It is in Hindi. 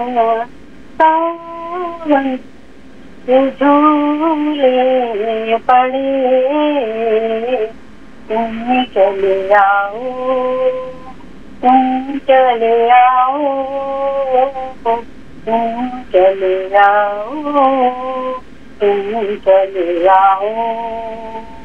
सावन के झूले पड़े, तुम चले आओ, तुम चले आओ, तुम चले आओ, तुम चले आओ।